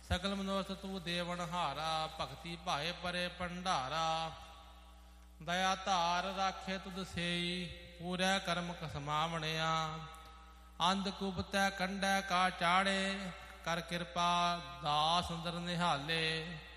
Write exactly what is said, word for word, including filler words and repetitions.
ਸਕਲ ਮਨੋਰਥ ਤੂੰ ਦੇਵਨ ਹਾਰਾ, ਭਗਤੀ ਭਾਏ ਪਰੇ ਭੰਡਾਰਾ। ਦਇਆ ਧਾਰ ਰਾਖੇ ਤੁਧ ਸੇਈ, ਪੂਰੈ ਕਰਮ ਕਸਮਾਵਣਿਆ। ਅੰਧ ਕੁਬਤੈ ਕੰਡੈ ਕਾ ਚਾੜੇ, ਕਰ ਕਿਰਪਾ ਦਾਸ ਅੰਦਰ ਨਿਹਾਲੇ।